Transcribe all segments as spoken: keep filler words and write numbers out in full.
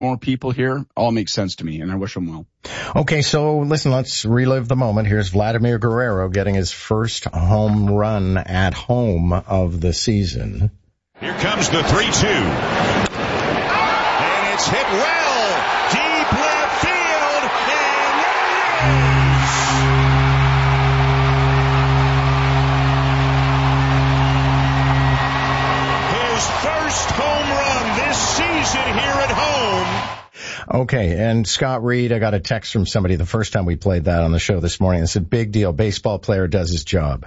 more people here, all makes sense to me, and I wish them well. Okay, so listen, let's relive the moment. Here's Vladimir Guerrero getting his first home run at home of the season. Here comes the three two. And it's hit well. Deep left field. And there it is. His first home run this season here at home. Okay, and Scott Reed, I got a text from somebody the first time we played that on the show this morning. It said, big deal, baseball player does his job.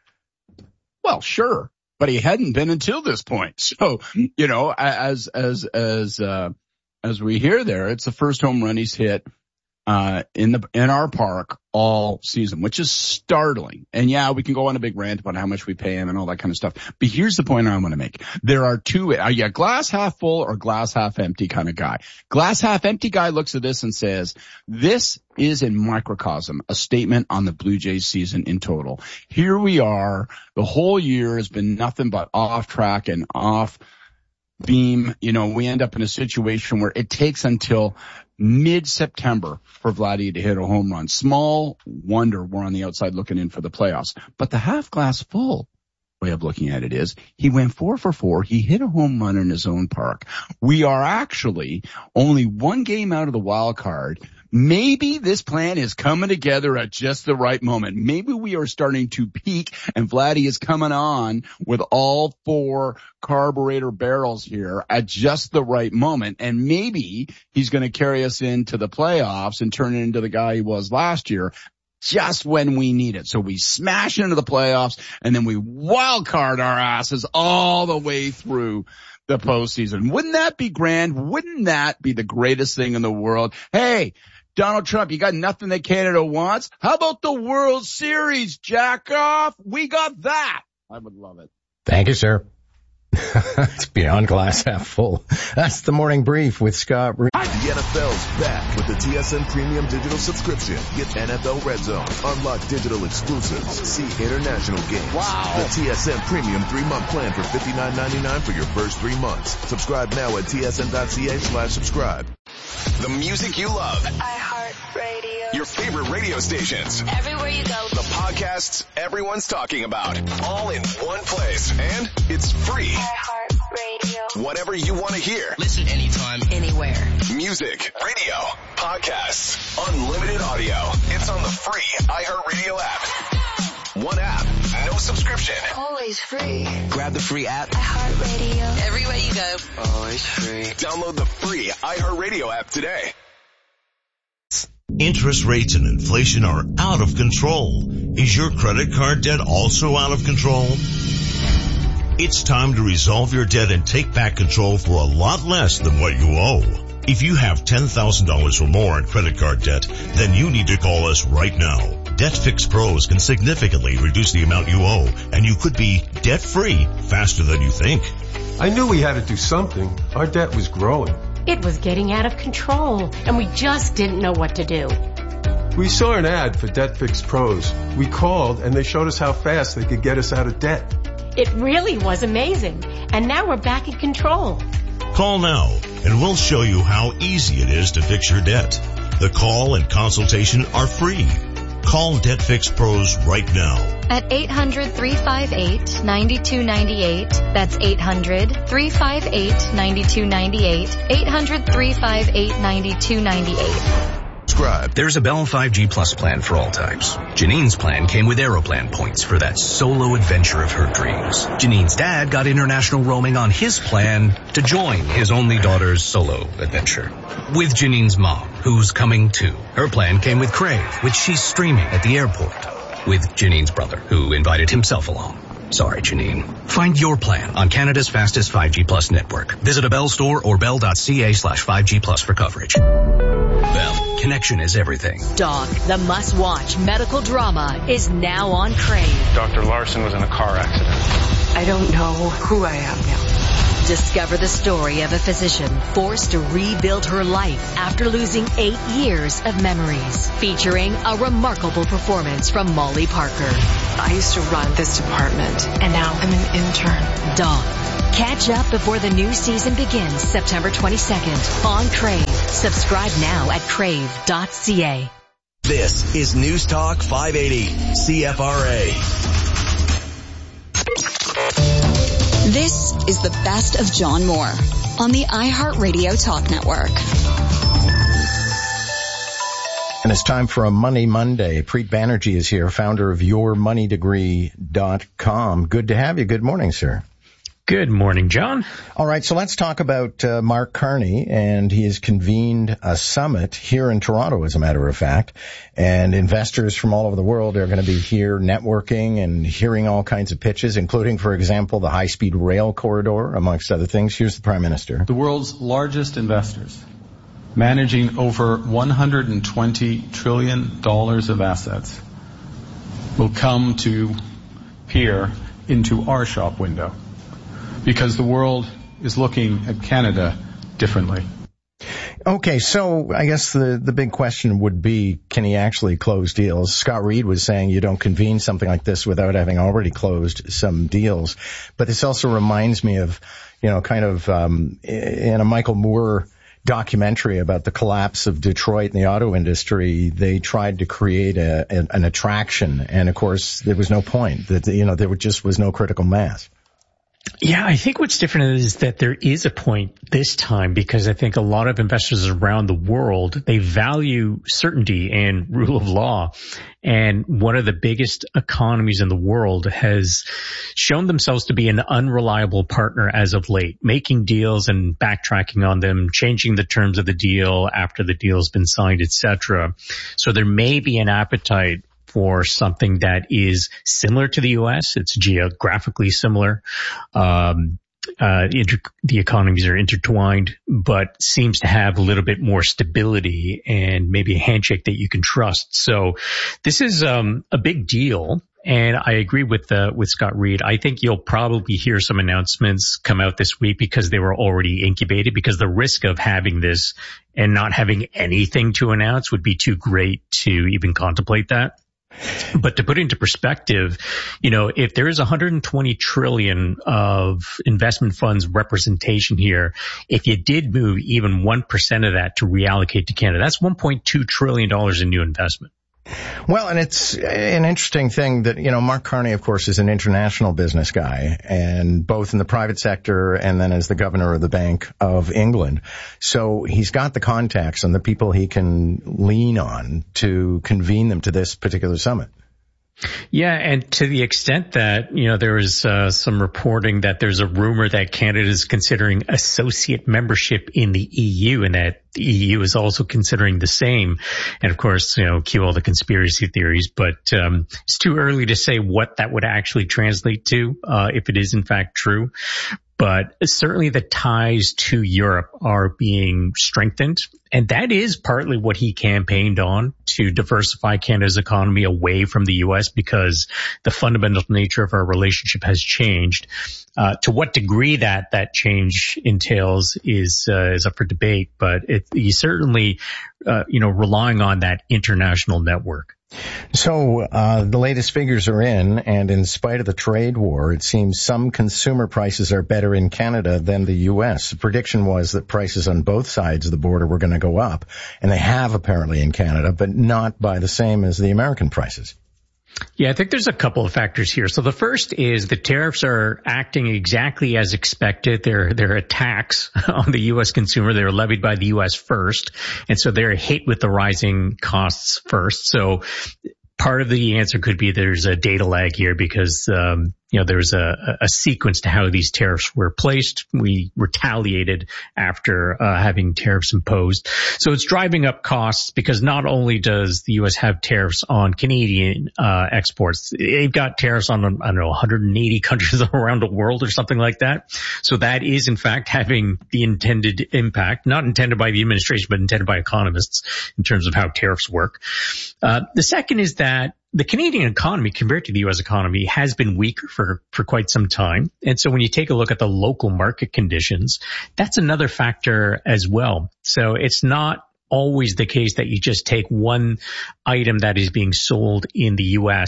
Well, sure, but he hadn't been until this point. So, you know, as, as, as, uh, as we hear there, it's the first home run he's hit, uh, in the, in our park all season, which is startling. And yeah, we can go on a big rant about how much we pay him and all that kind of stuff. But here's the point I want to make. There are two, are you a glass half full or glass half empty kind of guy? Glass half empty guy looks at this and says, this is in microcosm, a statement on the Blue Jays season in total. Here we are. The whole year has been nothing but off track and off beam. You know, we end up in a situation where it takes until mid-September for Vladdy to hit a home run. Small wonder we're on the outside looking in for the playoffs. But the half glass full way of looking at it is he went four for four. He hit a home run in his own park. We are actually only one game out of the wild card. Maybe this plan is coming together at just the right moment. Maybe we are starting to peak and Vladdy is coming on with all four carburetor barrels here at just the right moment. And maybe he's going to carry us into the playoffs and turn it into the guy he was last year just when we need it. So we smash into the playoffs and then we wild card our asses all the way through the postseason. Wouldn't that be grand? Wouldn't that be the greatest thing in the world? Hey, Donald Trump, you got nothing that Canada wants? How about the World Series, jack off? We got that. I would love it. Thank you, sir. It's beyond glass half full. That's the Morning Brief with Scott Reed. The N F L's back with the T S N Premium Digital Subscription. Get N F L Red Zone, unlock digital exclusives, see international games. Wow. The T S N Premium three-month plan for fifty-nine ninety-nine for your first three months. Subscribe now at tsn.ca slash subscribe. The music you love. iHeartRadio. Your favorite radio stations. Everywhere you go. The podcasts everyone's talking about. All in one place. And it's free. iHeartRadio. Whatever you want to hear. Listen anytime, anywhere. Music, radio, podcasts, unlimited audio. It's on the free iHeartRadio app. One app, no subscription. Always free. grab the free app. iHeartRadio. Everywhere you go. Always free. Download the free iHeartRadio app today. Interest rates and inflation are out of control. Is your credit card debt also out of control? It's time to resolve your debt and take back control for a lot less than what you owe. If you have ten thousand dollars or more in credit card debt, then you need to call us right now. DebtFix Pros can significantly reduce the amount you owe, and you could be debt-free faster than you think. I knew we had to do something. Our debt was growing. It was getting out of control, and we just didn't know what to do. We saw an ad for DebtFix Pros. We called, and they showed us how fast they could get us out of debt. It really was amazing, and now we're back in control. Call now, and we'll show you how easy it is to fix your debt. The call and consultation are free. Call DebtFix Pros right now. At eight hundred, three five eight, nine two nine eight. That's eight hundred, three five eight, nine two nine eight. eight hundred, three five eight, nine two nine eight. Subscribe. There's a Bell five G Plus plan for all types. Janine's plan came with Aeroplan points for that solo adventure of her dreams. Janine's dad got international roaming on his plan to join his only daughter's solo adventure. With Janine's mom, who's coming too. Her plan came with Crave, which she's streaming at the airport. With Janine's brother, who invited himself along. Sorry, Janine. Find your plan on Canada's fastest five G Plus network. Visit a Bell store or bell.ca slash 5G Plus for coverage. Bell, connection is everything. Doc, the must-watch medical drama is now on Crave. Doctor Larson was in a car accident. I don't know who I am now. Discover the story of a physician forced to rebuild her life after losing eight years of memories. Featuring a remarkable performance from Molly Parker. I used to run this department, and now I'm an intern. Doc, Catch up before the new season begins September twenty-second on Crave. Subscribe now at crave dot c a. This is News Talk five eighty C F R A. This is the best of John Moore on the iHeartRadio Talk Network. And it's time for a Money Monday. Preet Banerjee is here, founder of your money degree dot com. Good to have you. Good morning, sir. Good morning, John. All right, so let's talk about uh, Mark Carney, and he has convened a summit here in Toronto, as a matter of fact, and investors from all over the world are going to be here networking and hearing all kinds of pitches, including, for example, the high-speed rail corridor, amongst other things. Here's the Prime Minister. The world's largest investors, managing over one hundred twenty trillion dollars of assets, will come to peer into our shop window, because the world is looking at Canada differently. Okay, so I guess the, the big question would be, can he actually close deals? Scott Reed was saying you don't convene something like this without having already closed some deals. But this also reminds me of, you know, kind of um, in a Michael Moore documentary about the collapse of Detroit and the auto industry, they tried to create a, an, an attraction. And, of course, there was no point. That, you know, there just was no critical mass. Yeah, I think what's different is that there is a point this time, because I think a lot of investors around the world, they value certainty and rule of law. And one of the biggest economies in the world has shown themselves to be an unreliable partner as of late, making deals and backtracking on them, changing the terms of the deal after the deal has been signed, et cetera. So there may be an appetite for something that is similar to the U S. It's geographically similar. Um, uh, inter- the economies are intertwined, but seems to have a little bit more stability and maybe a handshake that you can trust. So this is um, a big deal. And I agree with uh, with Scott Reed. I think you'll probably hear some announcements come out this week because they were already incubated, because the risk of having this and not having anything to announce would be too great to even contemplate that. But to put into perspective, you know, if there is one hundred twenty trillion of investment funds representation here, if you did move even one percent of that to reallocate to Canada, that's one point two trillion dollars in new investment. Well, and it's an interesting thing that, you know, Mark Carney, of course, is an international business guy, and both in the private sector and then as the governor of the Bank of England. So he's got the contacts and the people he can lean on to convene them to this particular summit. Yeah, and to the extent that, you know, there is uh, some reporting that there's a rumor that Canada is considering associate membership in the E U, and that the E U is also considering the same. And of course, you know, cue all the conspiracy theories, but um, it's too early to say what that would actually translate to, uh, if it is in fact true. But certainly the ties to Europe are being strengthened. And that is partly what he campaigned on, to diversify Canada's economy away from the U S, because the fundamental nature of our relationship has changed. Uh, to what degree that, that change entails is, uh, is up for debate, but it, he's certainly, uh, you know, relying on that international network. So uh the latest figures are in, and in spite of the trade war, it seems some consumer prices are better in Canada than the U S. The prediction was that prices on both sides of the border were going to go up, and they have apparently in Canada, but not by the same as the American prices. Yeah, I think there's a couple of factors here. So the first is the tariffs are acting exactly as expected. They're, they're a tax on the U S consumer. They're levied by the U S first. And so they're hit with the rising costs first. So part of the answer could be there's a data lag here, because, um, you know, there's a, a sequence to how these tariffs were placed. We retaliated after uh, having tariffs imposed. So it's driving up costs, because not only does the U S have tariffs on Canadian uh exports, they've got tariffs on, I don't know, one hundred eighty countries around the world or something like that. So that is, in fact, having the intended impact, not intended by the administration, but intended by economists in terms of how tariffs work. Uh The second is that the Canadian economy, compared to the U S economy, has been weaker for, for quite some time. And so when you take a look at the local market conditions, that's another factor as well. So it's not always the case that you just take one item that is being sold in the U S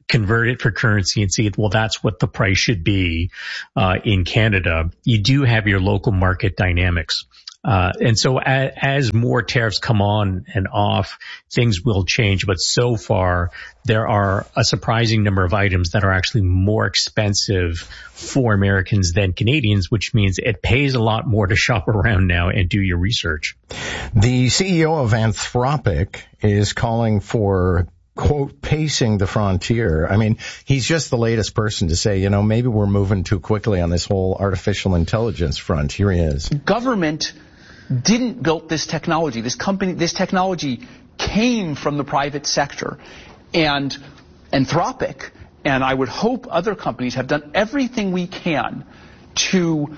convert it for currency and see, well, that's what the price should be uh, in Canada. You do have your local market dynamics. Uh, and so as, as more tariffs come on and off, things will change. But so far, there are a surprising number of items that are actually more expensive for Americans than Canadians, which means it pays a lot more to shop around now and do your research. The C E O of Anthropic is calling for, quote, pacing the frontier. I mean, he's just the latest person to say, you know, maybe we're moving too quickly on this whole artificial intelligence front. Here he is. Government didn't build this technology. This company, this technology came from the private sector. And Anthropic, and I would hope other companies, have done everything we can to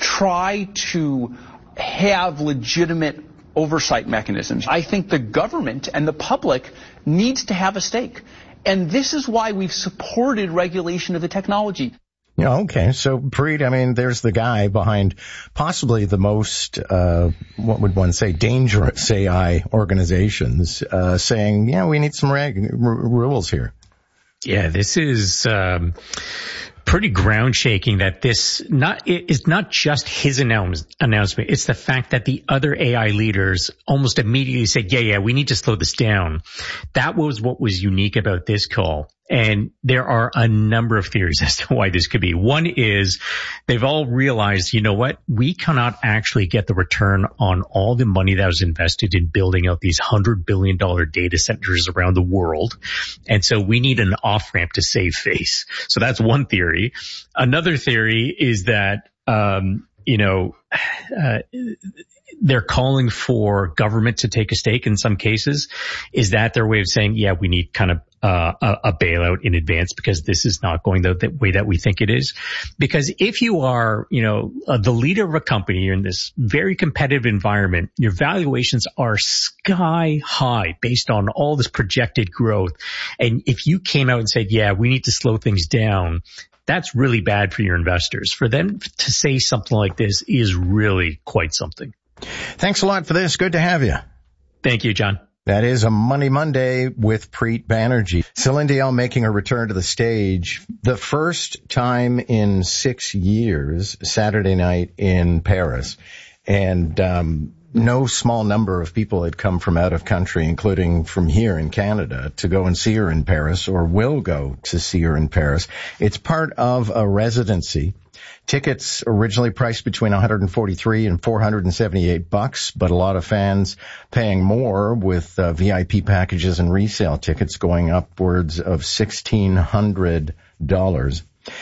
try to have legitimate oversight mechanisms. I think the government and the public needs to have a stake. And this is why we've supported regulation of the technology. Yeah, okay. So, Preet, I mean, there's the guy behind possibly the most, uh, what would one say, dangerous A I organizations, uh, saying, yeah, we need some reg- r- rules here. Yeah, this is, um, pretty ground shaking that this not is not just his announce, announcement. It's the fact that the other A I leaders almost immediately said, yeah, yeah, we need to slow this down. That was what was unique about this call. And there are a number of theories as to why this could be. One is they've all realized, you know what? We cannot actually get the return on all the money that was invested in building out these one hundred billion dollars data centers around the world. And so we need an off-ramp to save face. So that's one theory. Another theory is that, um, you know, uh, they're calling for government to take a stake in some cases. Is that their way of saying, yeah, we need kind of uh, a, a bailout in advance because this is not going the, the way that we think it is? Because if you are, you know, uh, the leader of a company, you're in this very competitive environment, your valuations are sky high based on all this projected growth. And if you came out and said, yeah, we need to slow things down, that's really bad for your investors. For them to say something like this is really quite something. Thanks a lot for this. Good to have you. Thank you, John. That is a Money Monday with Preet Banerjee. Celine Dion making a return to the stage. The first time in six years, Saturday night in Paris. And um no small number of people had come from out of country, including from here in Canada, to go and see her in Paris or will go to see her in Paris. It's part of a residency. Tickets originally priced between one hundred forty-three and four hundred seventy-eight bucks, but a lot of fans paying more with uh, V I P packages and resale tickets going upwards of sixteen hundred dollars.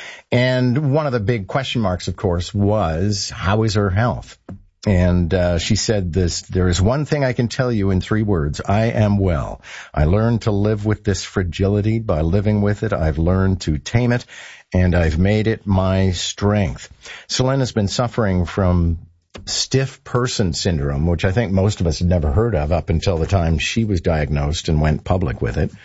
And one of the big question marks, of course, was how is her health? And uh she said this, there is one thing I can tell you in three words. I am well. I learned to live with this fragility. By living with it, I've learned to tame it, and I've made it my strength. Celine has been suffering from stiff person syndrome, which I think most of us had never heard of up until the time she was diagnosed and went public with it.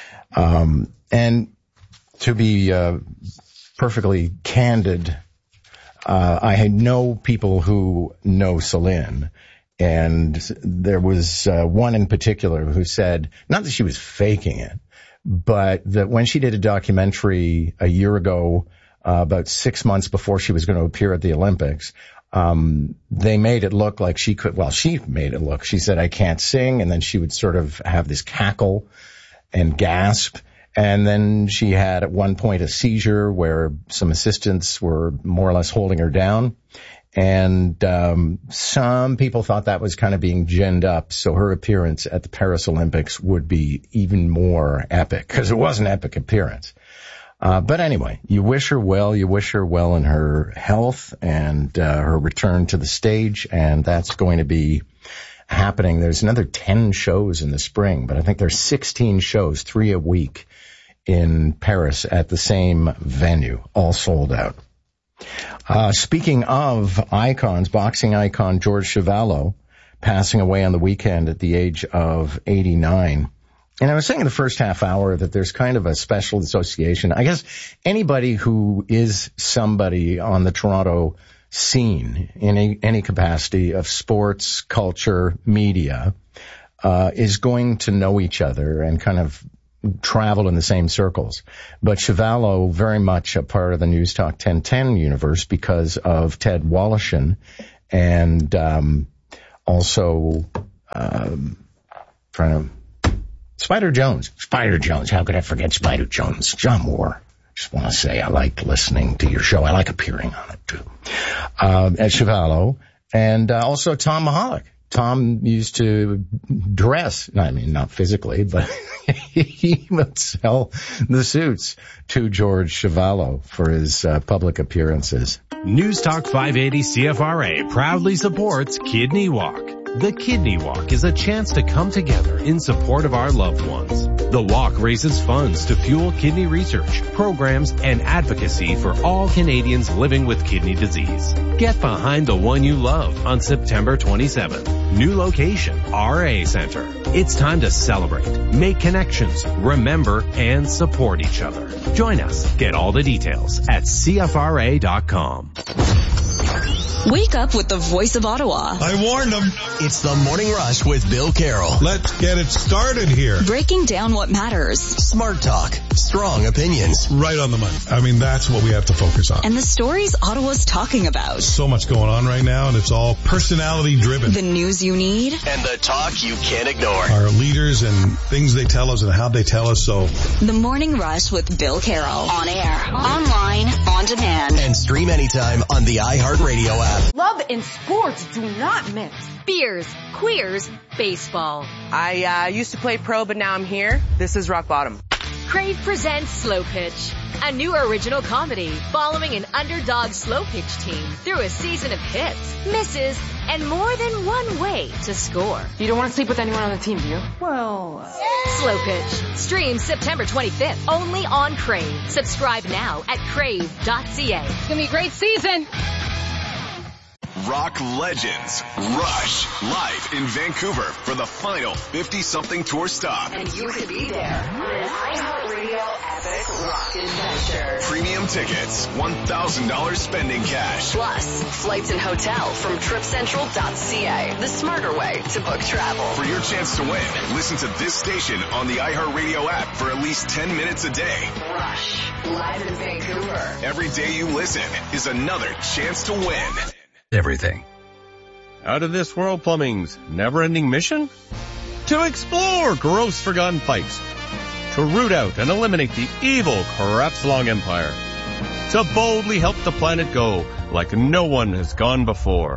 Um and to be uh perfectly candid, Uh, I know people who know Celine, and there was uh, one in particular who said, not that she was faking it, but that when she did a documentary a year ago, uh, about six months before she was going to appear at the Olympics, um, they made it look like she could, well, she made it look, she said, I can't sing, and then she would sort of have this cackle and gasp. And then she had at one point a seizure where some assistants were more or less holding her down. And um some people thought that was kind of being ginned up, so her appearance at the Paris Olympics would be even more epic, because it was an epic appearance. Uh But anyway, you wish her well. You wish her well in her health and uh her return to the stage, and that's going to be happening. There's another ten shows in the spring, but I think there's sixteen shows, three a week in Paris at the same venue, all sold out. Uh, speaking of icons, boxing icon George Chuvalo passing away on the weekend at the age of eighty-nine. And I was saying in the first half hour that there's kind of a special association. I guess anybody who is somebody on the Toronto scene in any, any capacity of sports, culture, media, uh, is going to know each other and kind of travel in the same circles. But Chiavello, very much a part of the News Talk ten ten universe because of Ted Woloshyn and um, also um, trying to Spider Jones. Spider Jones. How could I forget Spider Jones? John Moore. Just want to say I like listening to your show. I like appearing on it too. Um, at Chiavello and uh, also Tom Mahalik. Tom used to dress, I mean, not physically, but he would sell the suits to George Chiavello for his uh, public appearances. News Talk five eighty C F R A proudly supports Kidney Walk. The Kidney Walk is a chance to come together in support of our loved ones. The walk raises funds to fuel kidney research, programs, and advocacy for all Canadians living with kidney disease. Get behind the one you love on September twenty-seventh. New location, R A Center. It's time to celebrate, make connections, remember, and support each other. Join us. Get all the details at C F R A dot com. Wake up with the voice of Ottawa. I warned them. It's the Morning Rush with Bill Carroll. Let's get it started here. Breaking down what matters. Smart talk. Strong opinions. Right on the money. I mean, that's what we have to focus on. And the stories Ottawa's talking about. So much going on right now, and it's all personality driven. The news you need. And the talk you can't ignore. Our leaders and things they tell us and how they tell us, so. The Morning Rush with Bill Carroll. On air, online, on demand. And stream anytime on the iHeartRadio app. Love and sports do not mix. Beers, queers, baseball. I uh, used to play pro, but now I'm here. This is rock bottom. Crave presents Slow Pitch, a new original comedy following an underdog slow pitch team through a season of hits, misses, and more than one way to score. You don't want to sleep with anyone on the team, do you? Well, uh... Slow Pitch streams September twenty-fifth only on Crave. Subscribe now at crave dot c a. It's gonna be a great season. Rock legends Rush live in Vancouver for the final fifty-something tour stop. And you could be there for an iHeartRadio epic rock adventure. Premium tickets, one thousand dollars spending cash. Plus, flights and hotel from trip central dot c a, the smarter way to book travel. For your chance to win, listen to this station on the iHeartRadio app for at least ten minutes a day. Rush, live in Vancouver. Every day you listen is another chance to win. Everything. Out of This World Plumbing's never-ending mission? To explore gross forgotten pipes. To root out and eliminate the evil Crapslong Empire. To boldly help the planet go like no one has gone before.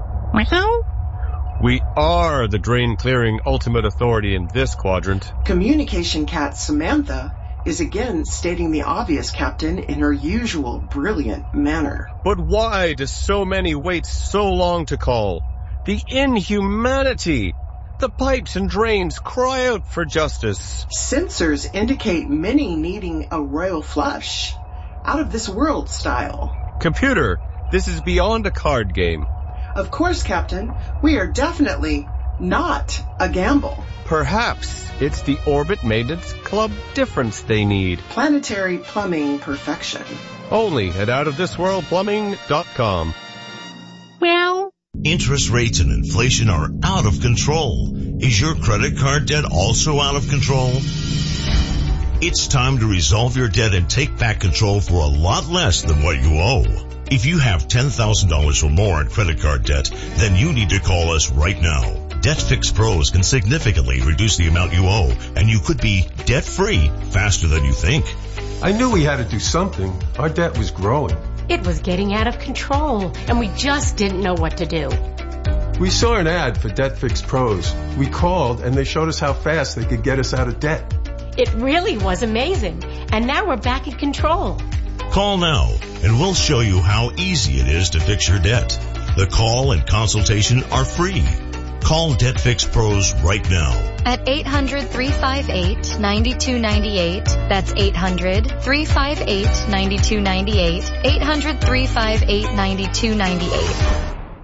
We are the drain-clearing ultimate authority in this quadrant. Communication cat Samantha is again stating the obvious, Captain, in her usual brilliant manner. But why do so many wait so long to call? The inhumanity! The pipes and drains cry out for justice. Sensors indicate many needing a royal flush. Out of this world style. Computer, this is beyond a card game. Of course, Captain. We are definitely not a gamble. Perhaps it's the Orbit Maintenance Club difference they need. Planetary plumbing perfection. Only at out of this world plumbing dot com. Well, interest rates and inflation are out of control. Is your credit card debt also out of control? It's time to resolve your debt and take back control for a lot less than what you owe. If you have ten thousand dollars or more in credit card debt, then you need to call us right now. DebtFix Pros can significantly reduce the amount you owe, and you could be debt-free faster than you think. I knew we had to do something. Our debt was growing. It was getting out of control, and we just didn't know what to do. We saw an ad for DebtFix Pros. We called, and they showed us how fast they could get us out of debt. It really was amazing, and now we're back in control. Call now, and we'll show you how easy it is to fix your debt. The call and consultation are free. Call DebtFix Pros right now. At eight hundred, three five eight, nine two nine eight. That's eight hundred, three five eight, nine two nine eight. eight hundred, three five eight, nine two nine eight.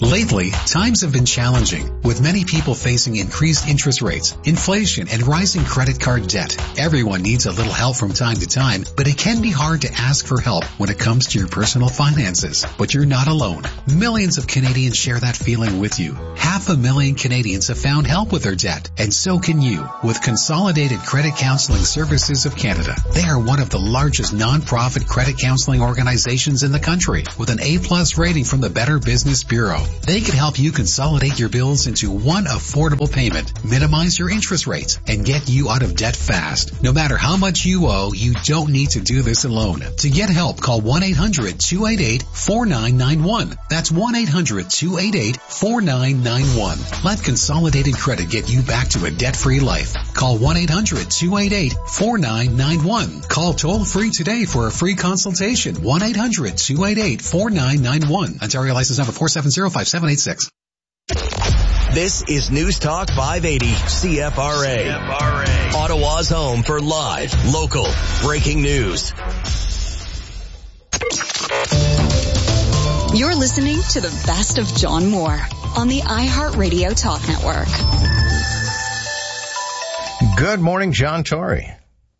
Lately, times have been challenging, with many people facing increased interest rates, inflation, and rising credit card debt. Everyone needs a little help from time to time, but it can be hard to ask for help when it comes to your personal finances. But you're not alone. Millions of Canadians share that feeling with you. Half a million Canadians have found help with their debt, and so can you, with Consolidated Credit Counseling Services of Canada. They are one of the largest non-profit credit counseling organizations in the country, with an A-plus rating from the Better Business Bureau. They can help you consolidate your bills into one affordable payment, minimize your interest rates, and get you out of debt fast. No matter how much you owe, you don't need to do this alone. To get help, call one eight hundred two eight eight four nine nine one. That's one eight hundred two eight eight four nine nine one. Let Consolidated Credit get you back to a debt-free life. Call one eight hundred two eight eight four nine nine one. Call toll-free today for a free consultation. one eight hundred two eight eight four nine nine one. Ontario license number four seven zero five seven eight six. This is News Talk five eighty C F R A. C F R A. Ottawa's home for live, local, breaking news. You're listening to the best of John Moore on the iHeartRadio Talk Network. Good morning, John Tory.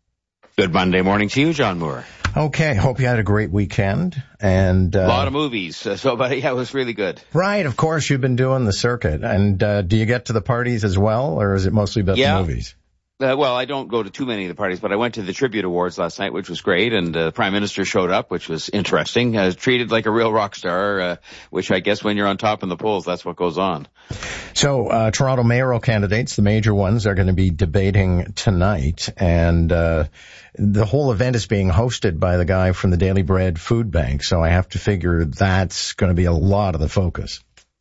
Good Monday morning to you, John Moore. Okay, hope you had a great weekend. And uh, a lot of movies, uh, so but yeah, it was really good. Right, of course, you've been doing the circuit. And uh, do you get to the parties as well, or is it mostly about yeah. the movies? Uh, well, I don't go to too many of the parties, but I went to the Tribute Awards last night, which was great, and uh, the Prime Minister showed up, which was interesting. Uh, treated like a real rock star, uh, which I guess when you're on top in the polls, that's what goes on. So uh, Toronto mayoral candidates, the major ones, are going to be debating tonight, and uh the whole event is being hosted by the guy from the Daily Bread Food Bank, so I have to figure that's going to be a lot of the focus.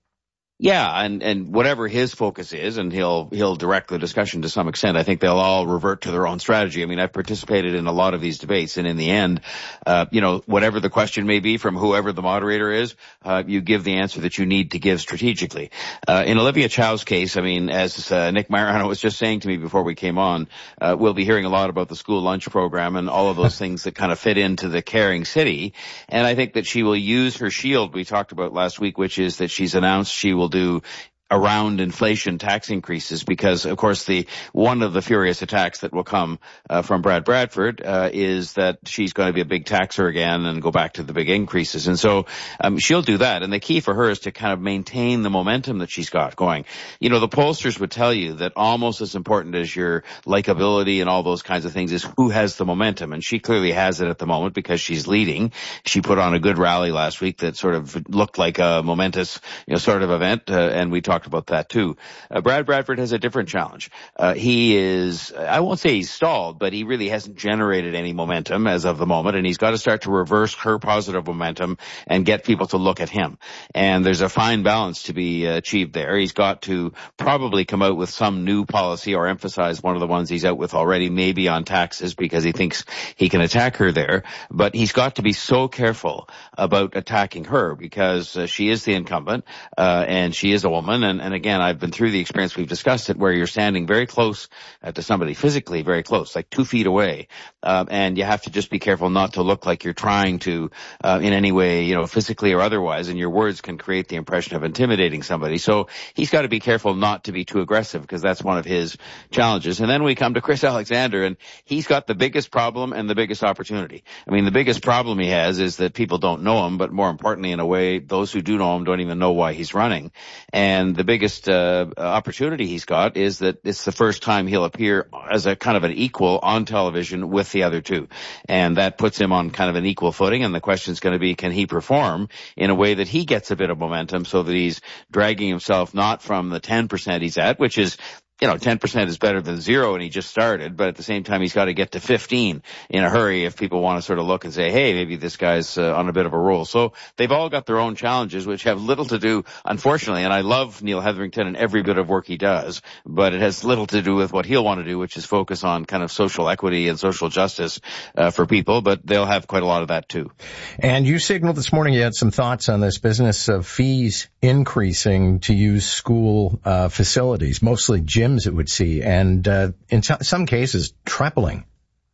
Yeah, and, and whatever his focus is, and he'll, he'll direct the discussion to some extent, I think they'll all revert to their own strategy. I mean, I've participated in a lot of these debates, and in the end, uh, you know, whatever the question may be from whoever the moderator is, uh, you give the answer that you need to give strategically. Uh, in Olivia Chow's case, I mean, as, uh, Nick Mariano was just saying to me before we came on, uh, we'll be hearing a lot about the school lunch program and all of those things that kind of fit into the caring city. And I think that she will use her shield we talked about last week, which is that she's announced she will do around inflation tax increases, because of course the one of the furious attacks that will come uh, from Brad Bradford uh, is that she's going to be a big taxer again and go back to the big increases. And so um, she'll do that. And the key for her is to kind of maintain the momentum that she's got going. You know, the pollsters would tell you that almost as important as your likability and all those kinds of things is who has the momentum. And she clearly has it at the moment because she's leading. She put on a good rally last week that sort of looked like a momentous, you know, sort of event. Uh, and we talked about that too. Uh, Brad Bradford has a different challenge. Uh, he is, I won't say he's stalled, but he really hasn't generated any momentum as of the moment, and he's got to start to reverse her positive momentum and get people to look at him. And there's a fine balance to be uh, achieved there. He's got to probably come out with some new policy or emphasize one of the ones he's out with already, maybe on taxes, because he thinks he can attack her there. But he's got to be so careful about attacking her because uh, she is the incumbent, uh, and she is a woman. And, and again, I've been through the experience, we've discussed it, where you're standing very close uh, to somebody, physically very close, like two feet away. Um, and you have to just be careful not to look like you're trying to, uh, in any way, you know, physically or otherwise, and your words can create the impression of intimidating somebody. So he's got to be careful not to be too aggressive, because that's one of his challenges. And then we come to Chris Alexander, and he's got the biggest problem and the biggest opportunity. I mean, the biggest problem he has is that people don't know him, but more importantly, in a way, those who do know him don't even know why he's running. And the biggest uh, opportunity he's got is that it's the first time he'll appear as a kind of an equal on television with the other two. And that puts him on kind of an equal footing. And the question is going to be, can he perform in a way that he gets a bit of momentum so that he's dragging himself not from the ten percent he's at, which is, you know, ten percent is better than zero and he just started, but at the same time, he's got to get to fifteen in a hurry if people want to sort of look and say, hey, maybe this guy's uh, on a bit of a roll. So they've all got their own challenges, which have little to do, unfortunately, and I love Neil Hetherington and every bit of work he does, but it has little to do with what he'll want to do, which is focus on kind of social equity and social justice uh, for people, but they'll have quite a lot of that too. And you signaled this morning you had some thoughts on this business of fees increasing to use school uh, facilities, mostly gyms, it would see, and uh, in t- some cases, tripling.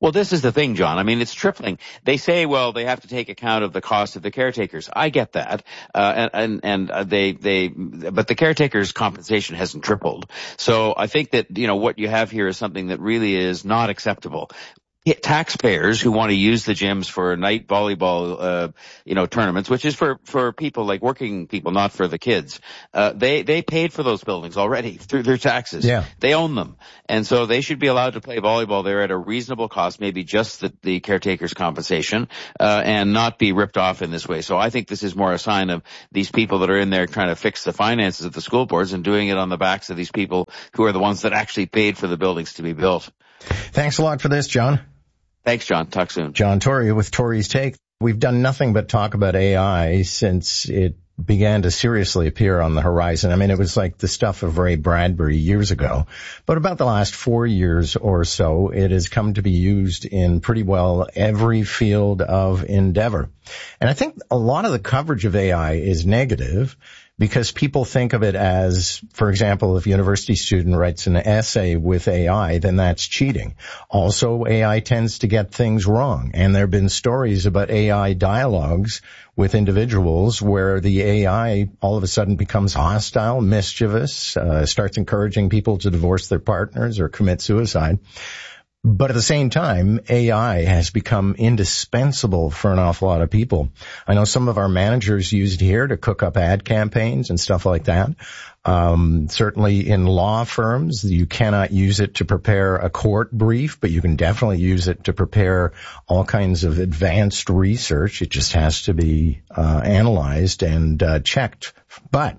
Well, this is the thing, John. I mean, it's tripling. They say, well, they have to take account of the cost of the caretakers. I get that. Uh, and, and, and uh, they, they, but the caretakers' compensation hasn't tripled. So I think that, you know, what you have here is something that really is not acceptable. Taxpayers who want to use the gyms for night volleyball, uh, you know, tournaments, which is for, for people like working people, not for the kids. Uh, they, they paid for those buildings already through their taxes. Yeah. They own them. And so they should be allowed to play volleyball there at a reasonable cost, maybe just the, the caretaker's compensation, uh, and not be ripped off in this way. So I think this is more a sign of these people that are in there trying to fix the finances of the school boards and doing it on the backs of these people who are the ones that actually paid for the buildings to be built. Thanks a lot for this, John. Thanks, John. Talk soon. John Tory with Tory's Take. We've done nothing but talk about A I since it began to seriously appear on the horizon. I mean, it was like the stuff of Ray Bradbury years ago. But about the last four years or so, it has come to be used in pretty well every field of endeavor. And I think a lot of the coverage of A I is negative, because people think of it as, for example, if a university student writes an essay with A I, then that's cheating. Also, A I tends to get things wrong. And there have been stories about A I dialogues with individuals where the A I all of a sudden becomes hostile, mischievous, uh, starts encouraging people to divorce their partners or commit suicide. But at the same time, A I has become indispensable for an awful lot of people. I know some of our managers use it here to cook up ad campaigns and stuff like that. Um, certainly in law firms, you cannot use it to prepare a court brief, but you can definitely use it to prepare all kinds of advanced research. It just has to be uh, analyzed and uh, checked. But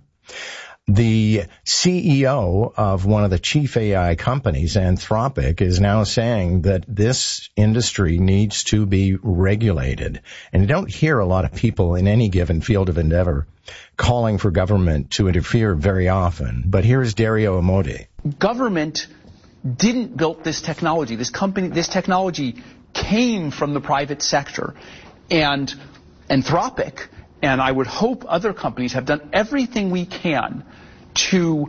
the C E O of one of the chief A I companies, Anthropic, is now saying that this industry needs to be regulated. And you don't hear a lot of people in any given field of endeavor calling for government to interfere very often. But here's Dario Amodei. Government didn't build this technology. This company, this technology came from the private sector. And Anthropic, and I would hope other companies, have done everything we can to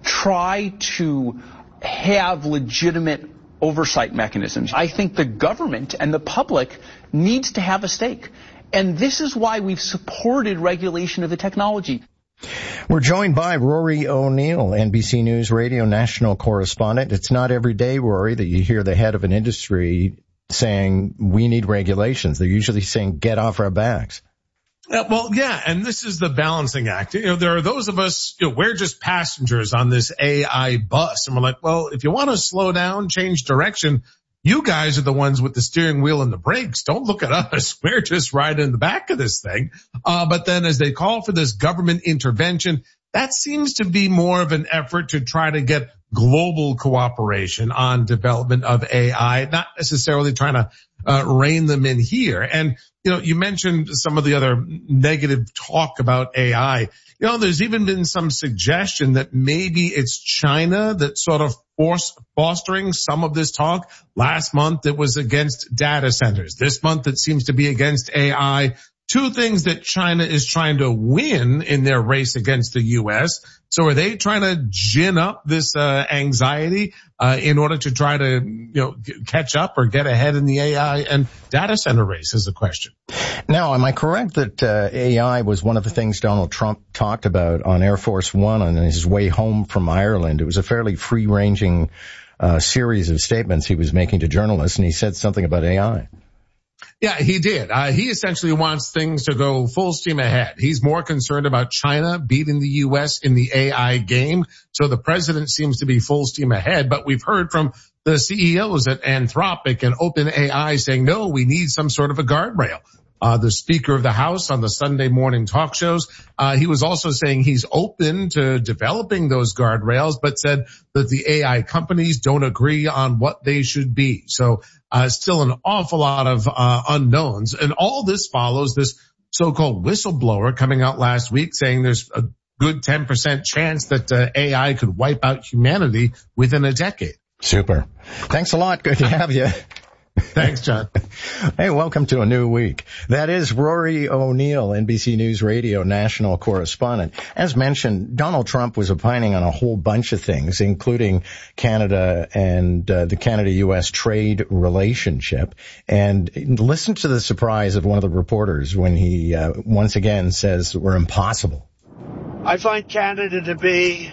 try to have legitimate oversight mechanisms. I think the government and the public needs to have a stake. And this is why we've supported regulation of the technology. We're joined by Rory O'Neill, N B C News Radio national correspondent. It's not every day, Rory, that you hear the head of an industry saying we need regulations. They're usually saying get off our backs. Uh, well, yeah, and this is the balancing act. You know, there are those of us, you know, we're just passengers on this A I bus. And we're like, well, if you want to slow down, change direction, you guys are the ones with the steering wheel and the brakes. Don't look at us. We're just riding in the back of this thing. Uh, but then as they call for this government intervention, that seems to be more of an effort to try to get global cooperation on development of A I, not necessarily trying to uh, rein them in here. And, you know, you mentioned some of the other negative talk about A I. You know, there's even been some suggestion that maybe it's China that's sort of force fostering some of this talk. Last month it was against data centers. This month it seems to be against A I. Two things that China is trying to win in their race against the U S. So are they trying to gin up this uh, anxiety uh, in order to try to, you know, catch up or get ahead in the A I and data center race is the question. Now, am I correct that uh, A I was one of the things Donald Trump talked about on Air Force One on his way home from Ireland? It was a fairly free-ranging uh, series of statements he was making to journalists, and he said something about A I. Yeah, he did. Uh, he essentially wants things to go full steam ahead. He's more concerned about China beating the U S in the A I game. So the president seems to be full steam ahead. But we've heard from the C E Os at Anthropic and OpenAI saying, no, we need some sort of a guardrail. Uh, the Speaker of the House on the Sunday morning talk shows, uh, he was also saying he's open to developing those guardrails, but said that the A I companies don't agree on what they should be. So, uh, still an awful lot of, uh, unknowns. And all this follows this so-called whistleblower coming out last week saying there's a good ten percent chance that uh, A I could wipe out humanity within a decade. Super. Thanks a lot. Good to have you. Thanks, John. Hey, welcome to a new week. That is Rory O'Neill, N B C News Radio national correspondent. As mentioned, Donald Trump was opining on a whole bunch of things, including Canada and uh, the Canada-U S trade relationship. And listen to the surprise of one of the reporters when he uh, once again says we're impossible. I find Canada to be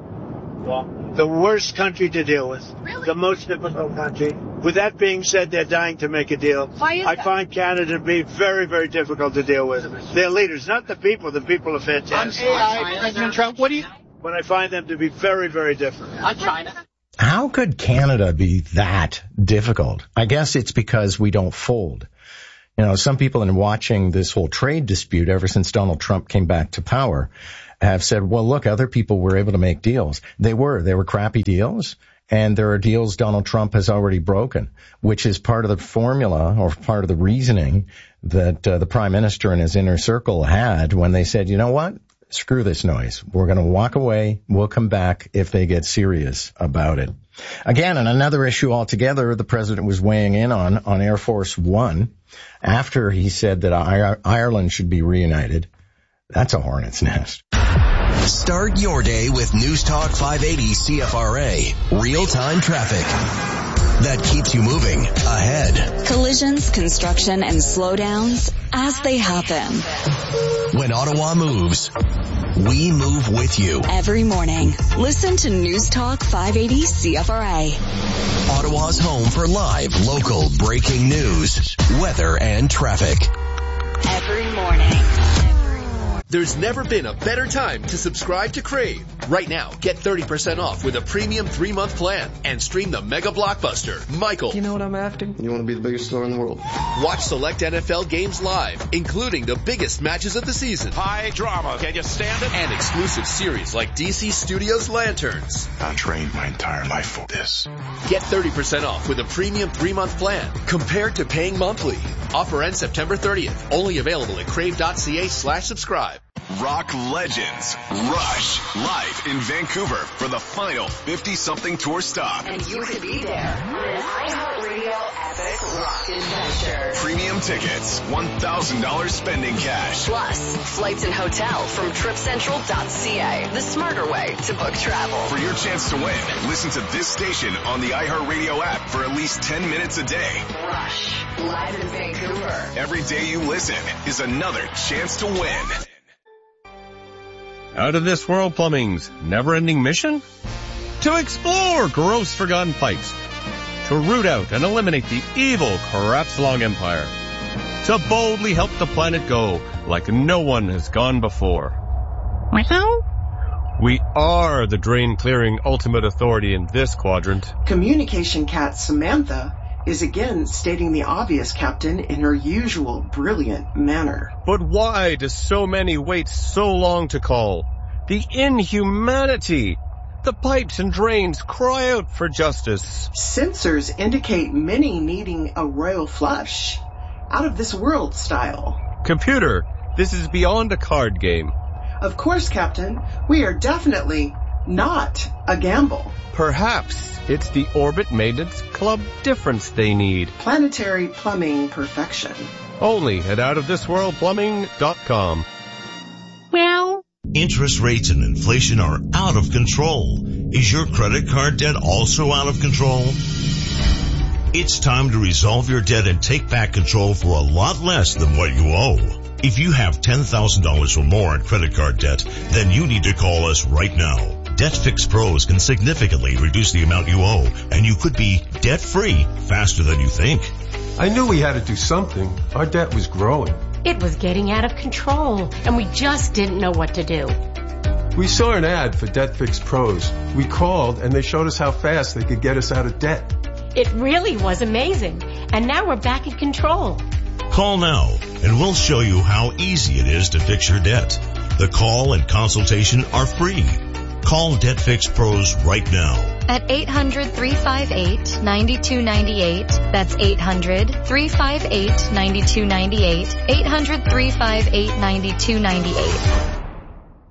the worst country to deal with. Really? The most difficult country. With that being said, they're dying to make a deal. Why is I that? find Canada to be very, very difficult to deal with. Their leaders, not the people. The people are fantastic. On A I, President Trump, what do you... But I find them to be very, very difficult. On China? How could Canada be that difficult? I guess it's because we don't fold. You know, some people in watching this whole trade dispute ever since Donald Trump came back to power have said, well, look, other people were able to make deals. They were. They were crappy deals. And there are deals Donald Trump has already broken, which is part of the formula or part of the reasoning that uh, the prime minister and his inner circle had when they said, you know what? Screw this noise. We're going to walk away. We'll come back if they get serious about it. Again, on another issue altogether, the president was weighing in on, on Air Force One after he said that I- Ireland should be reunited. That's a hornet's nest. Start your day with News Talk five eighty C F R A. Real-time traffic that keeps you moving ahead. Collisions, construction, and slowdowns as they happen. When Ottawa moves, we move with you. Every morning, listen to News Talk five eighty C F R A. Ottawa's home for live, local, breaking news, weather, and traffic. Every morning. There's never been a better time to subscribe to Crave. Right now, get thirty percent off with a premium three-month plan and stream the mega blockbuster, Michael. You know what I'm after? You want to be the biggest star in the world. Watch select N F L games live, including the biggest matches of the season. High drama. Can you stand it? And exclusive series like D C Studios Lanterns. I trained my entire life for this. Get thirty percent off with a premium three-month plan compared to paying monthly. Offer ends September thirtieth. Only available at crave.ca slash subscribe. Rock Legends Rush live in Vancouver for the final fifty-something tour stop. And you could be there. An iHeartRadio Epic Rock Adventure. Premium tickets, one thousand dollars spending cash. Plus, flights and hotel from trip central dot c a. The smarter way to book travel. For your chance to win, listen to this station on the iHeartRadio app for at least ten minutes a day. Rush, live in Vancouver. Every day you listen is another chance to win. Out of this world plumbing's never-ending mission? To explore gross forgotten pipes. To root out and eliminate the evil Collapse-Along Empire. To boldly help the planet go like no one has gone before. We are the drain-clearing ultimate authority in this quadrant. Communication cat Samantha is again stating the obvious, Captain, in her usual brilliant manner. But why do so many wait so long to call? The inhumanity! The pipes and drains cry out for justice. Sensors indicate many needing a royal flush. Out of this world style. Computer, this is beyond a card game. Of course, Captain. We are definitely not a gamble. Perhaps it's the Orbit Maintenance Club difference they need. Planetary plumbing perfection. Only at out of this world plumbing dot com. Well, interest rates and inflation are out of control. Is your credit card debt also out of control? It's time to resolve your debt and take back control for a lot less than what you owe. If you have ten thousand dollars or more in credit card debt, then you need to call us right now. DebtFix Pros can significantly reduce the amount you owe, and you could be debt-free faster than you think. I knew we had to do something. Our debt was growing. It was getting out of control, and we just didn't know what to do. We saw an ad for DebtFix Pros. We called, and they showed us how fast they could get us out of debt. It really was amazing, and now we're back in control. Call now, and we'll show you how easy it is to fix your debt. The call and consultation are free. Call DebtFix Pros right now. At eight hundred, three five eight, nine two nine eight. That's eight hundred, three five eight, nine two nine eight. eight hundred, three five eight, nine two nine eight.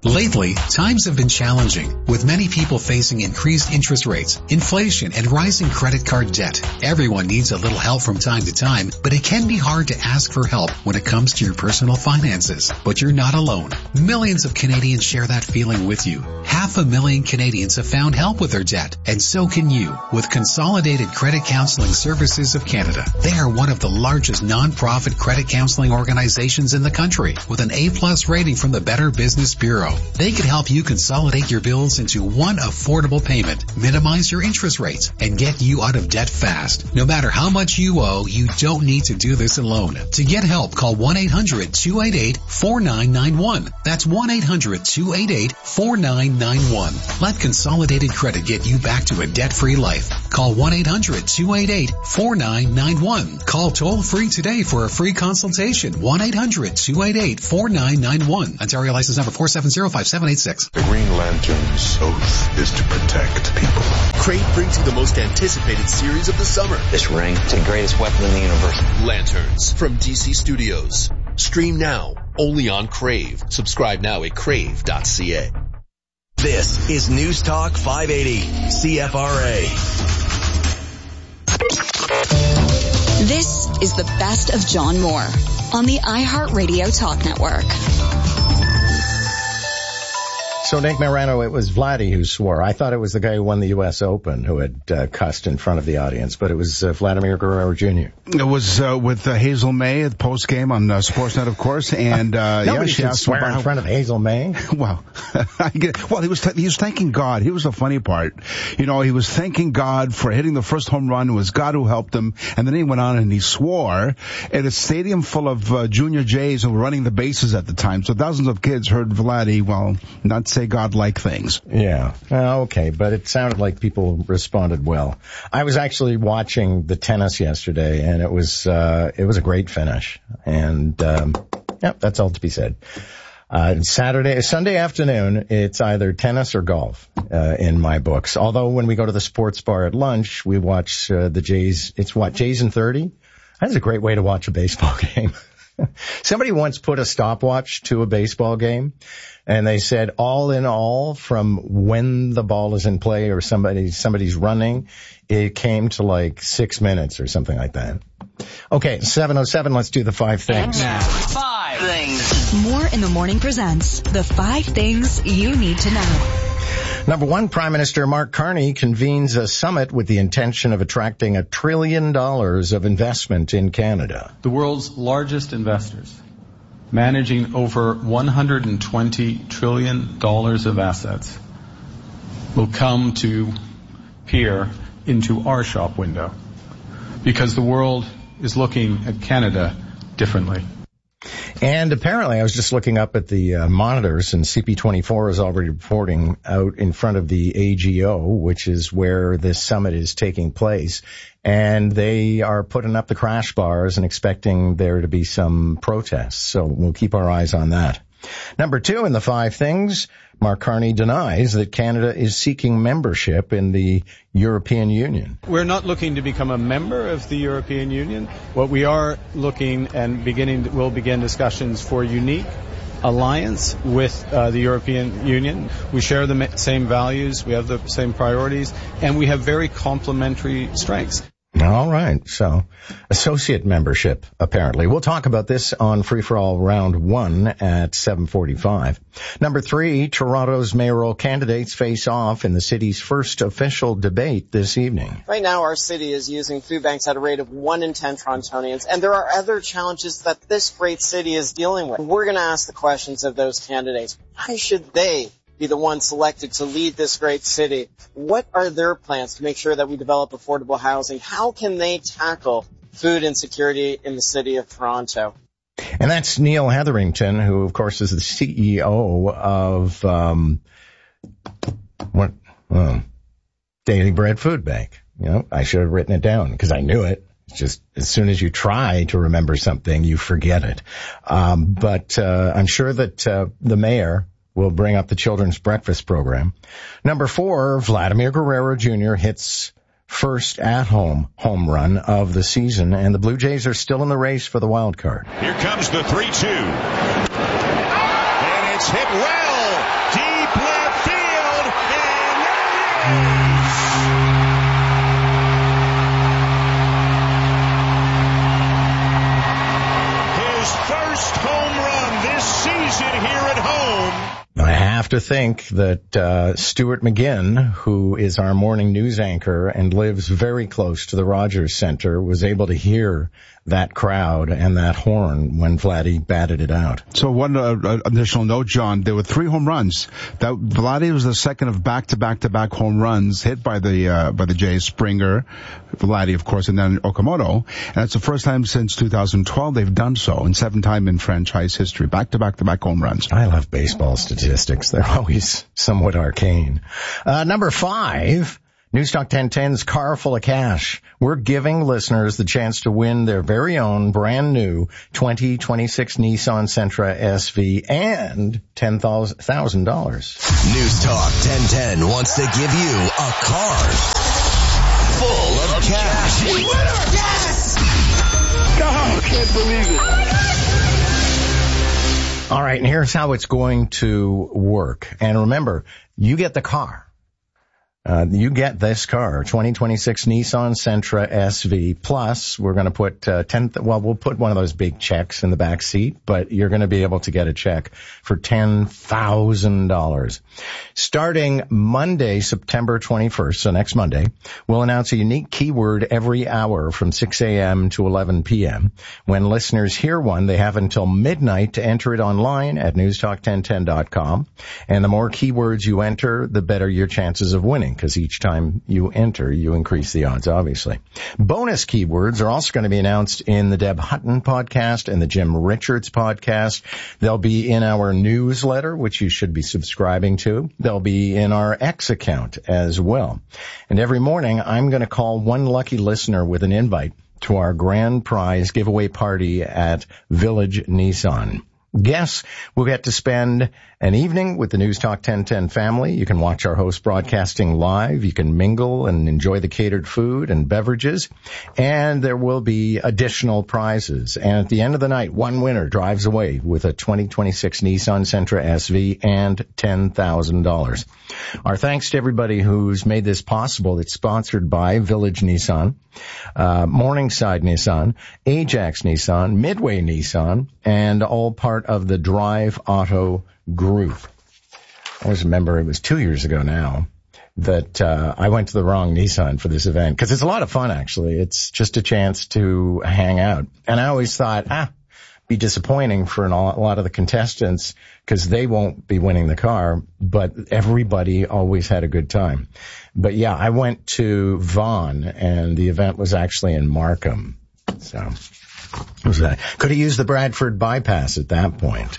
Lately, times have been challenging, with many people facing increased interest rates, inflation, and rising credit card debt. Everyone needs a little help from time to time, but it can be hard to ask for help when it comes to your personal finances. But you're not alone. Millions of Canadians share that feeling with you. Half a million Canadians have found help with their debt, and so can you with Consolidated Credit Counseling Services of Canada. They are one of the largest non-profit credit counseling organizations in the country, with an A-plus rating from the Better Business Bureau. They can help you consolidate your bills into one affordable payment, minimize your interest rates, and get you out of debt fast. No matter how much you owe, you don't need to do this alone. To get help, call one eight hundred two eight eight four nine nine one. That's one eight hundred two eight eight four nine nine one. Let Consolidated Credit get you back to a debt-free life. Call one eight hundred two eight eight four nine nine one. Call toll-free today for a free consultation. one eight hundred two eight eight four nine nine one. Ontario license number four seven zero five seven eight six. The Green Lantern's oath is to protect people. Crave brings you the most anticipated series of the summer. This ring is the greatest weapon in the universe. Lanterns from D C Studios. Stream now, only on Crave. Subscribe now at crave dot c a. This is News Talk five eighty C F R A. This is the best of John Moore on the iHeartRadio Talk Network. So, Nick Morano, it was Vladdy who swore. I thought it was the guy who won the U S Open who had uh, cussed in front of the audience, but it was uh, Vladimir Guerrero Junior It was uh, with uh, Hazel May at the post game on uh, Sportsnet, of course, and uh, nobody yeah, she should asked swear about in front of Hazel May. Well, I get, well, he was th- he was thanking God. He was the funny part. You know, he was thanking God for hitting the first home run. It was God who helped him, and then he went on and he swore at a stadium full of uh, junior Jays who were running the bases at the time. So thousands of kids heard Vladdy, well, not say God-like things. Yeah. Uh, okay. But it sounded like people responded well. I was actually watching the tennis yesterday, and it was, uh, it was a great finish. And, um, yeah, that's all to be said. Uh, Saturday, Sunday afternoon, it's either tennis or golf, uh, in my books. Although when we go to the sports bar at lunch, we watch, uh, the Jays. It's what, Jays in thirty? That's a great way to watch a baseball game. Somebody once put a stopwatch to a baseball game, and they said all in all, from when the ball is in play or somebody somebody's running, it came to like six minutes or something like that. Okay, seven oh seven, let's do the five things. Five things. More in the Morning presents the five things you need to know. Number one, Prime Minister Mark Carney convenes a summit with the intention of attracting a trillion dollars of investment in Canada. The world's largest investors, managing over one hundred twenty trillion dollars of assets, will come to peer into our shop window because the world is looking at Canada differently. And apparently, I was just looking up at the uh, monitors, and C P twenty-four is already reporting out in front of the A G O, which is where this summit is taking place. And they are putting up the crash bars and expecting there to be some protests. So we'll keep our eyes on that. Number two in the five things, Mark Carney denies that Canada is seeking membership in the European Union. We're not looking to become a member of the European Union. What we are looking and beginning, we'll begin discussions for unique alliance with uh, the European Union. We share the same values, we have the same priorities, and we have very complementary strengths. All right. So associate membership, apparently. We'll talk about this on Free for All round one at seven forty-five. Number three, Toronto's mayoral candidates face off in the city's first official debate this evening. Right now, our city is using food banks at a rate of one in ten Torontonians, and there are other challenges that this great city is dealing with. We're going to ask the questions of those candidates. Why should they be the one selected to lead this great city? What are their plans to make sure that we develop affordable housing? How can they tackle food insecurity in the city of Toronto? And that's Neil Hetherington, who, of course, is the C E O of um, what uh, Daily Bread Food Bank. You know, I should have written it down because I knew it. It's just as soon as you try to remember something, you forget it. Um, but uh, I'm sure that uh, the mayor will bring up the children's breakfast program. Number four, Vladimir Guerrero Junior hits first at-home home run of the season, and the Blue Jays are still in the race for the wild card. Here comes the three two. And it's hit well. to think that uh, Stuart McGinn, who is our morning news anchor and lives very close to the Rogers Center, was able to hear that crowd and that horn when Vladdy batted it out. So one uh, additional note, John, there were three home runs. That Vladdy was the second of back-to-back-to-back home runs hit by the uh, by the Jays. Springer, Vladdy, of course, and then Okamoto. And that's the first time since two thousand twelve they've done so, and seven time in franchise history, back-to-back-to-back home runs. I love baseball statistics. They're always somewhat arcane. Uh, number five. Newstalk ten ten's Car Full of Cash. We're giving listeners the chance to win their very own brand new twenty twenty-six Nissan Sentra S V and ten thousand dollars. Newstalk ten ten wants to give you a car full of cash. Winner! Yes! God, I can't believe it. Oh All right, and here's how it's going to work. And remember, you get the car. Uh, you get this car, twenty twenty-six Nissan Sentra S V. Plus, we're going to put uh, ten. Th- well, we'll put one of those big checks in the back seat, but you're going to be able to get a check for ten thousand dollars. Starting Monday, September twenty-first, so next Monday, we'll announce a unique keyword every hour from six a.m. to eleven p.m. When listeners hear one, they have until midnight to enter it online at newstalk ten ten dot com. And the more keywords you enter, the better your chances of winning, because each time you enter, you increase the odds, obviously. Bonus keywords are also going to be announced in the Deb Hutton podcast and the Jim Richards podcast. They'll be in our newsletter, which you should be subscribing to. They'll be in our X account as well. And every morning, I'm going to call one lucky listener with an invite to our grand prize giveaway party at Village Nissan. Guests will get to spend an evening with the Newstalk ten ten family. You can watch our host broadcasting live. You can mingle and enjoy the catered food and beverages. And there will be additional prizes. And at the end of the night, one winner drives away with a twenty twenty-six Nissan Sentra S V and ten thousand dollars. Our thanks to everybody who's made this possible. It's sponsored by Village Nissan, uh, Morningside Nissan, Ajax Nissan, Midway Nissan, and all part of the Drive Auto Group. I always remember it was two years ago now that uh, I went to the wrong Nissan for this event, because it's a lot of fun, actually. It's just a chance to hang out. And I always thought, ah, be disappointing for an, a lot of the contestants because they won't be winning the car, but everybody always had a good time. But yeah, I went to Vaughan, and the event was actually in Markham. So what was that? Could have used the Bradford bypass at that point.